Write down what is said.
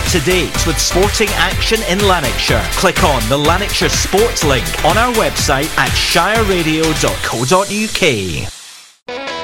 to date with sporting action in Lanarkshire. Click on the Lanarkshire Sports link on our website at shireradio.co.uk.